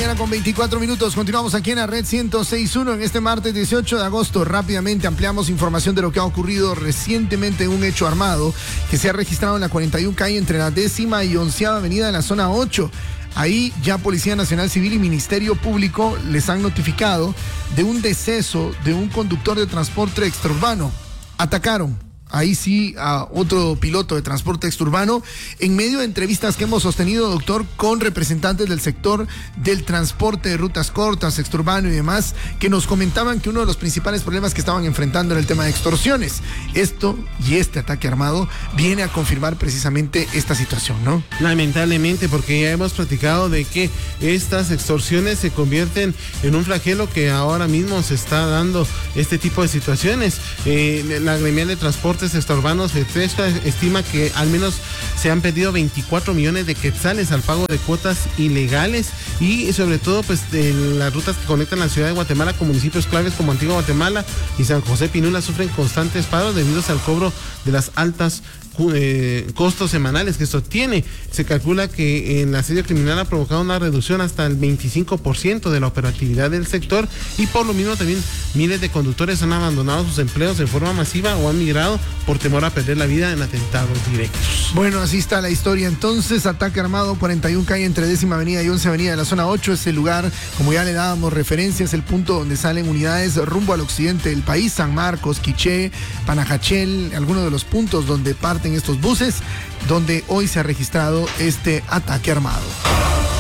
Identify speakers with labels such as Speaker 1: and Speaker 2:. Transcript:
Speaker 1: mañana con 24 minutos. Continuamos aquí en la red 106.1 en este martes 18 de agosto. Rápidamente ampliamos información de lo que ha ocurrido recientemente en un hecho armado que se ha registrado en la 41 calle entre la 10ª y 11ª avenida en la zona 8. Ahí ya Policía Nacional Civil y Ministerio Público les han notificado de un deceso de un conductor de transporte extraurbano. Atacaron ahí sí a otro piloto de transporte extraurbano en medio de entrevistas que hemos sostenido, doctor, con representantes del sector del transporte de rutas cortas, extraurbano y demás, que nos comentaban que uno de los principales problemas que estaban enfrentando era el tema de extorsiones. Esto y este ataque armado viene a confirmar precisamente esta situación, ¿no?
Speaker 2: Lamentablemente, porque ya hemos platicado de que estas extorsiones se convierten en un flagelo que ahora mismo se está dando este tipo de situaciones. La gremial de transporte extraurbanos FETRESCA estima que al menos se han pedido 24 millones de quetzales al pago de cuotas ilegales y sobre todo pues de las rutas que conectan la ciudad de Guatemala con municipios claves como Antigua Guatemala y San José Pinula sufren constantes paros debido al cobro de las altas costos semanales que esto tiene. Se calcula que el asedio criminal ha provocado una reducción hasta el 25% de la operatividad del sector y por lo mismo también miles de conductores han abandonado sus empleos de forma masiva o han migrado por temor a perder la vida en atentados directos.
Speaker 1: Bueno, así está la historia. Entonces, ataque armado 41 calle entre 10ª avenida y 11ª avenida de la zona 8. Es el lugar, como ya le dábamos referencia, es el punto donde salen unidades rumbo al occidente del país, San Marcos, Quiché, Panajachel, algunos de los puntos donde parten estos buses, donde hoy se ha registrado este ataque armado.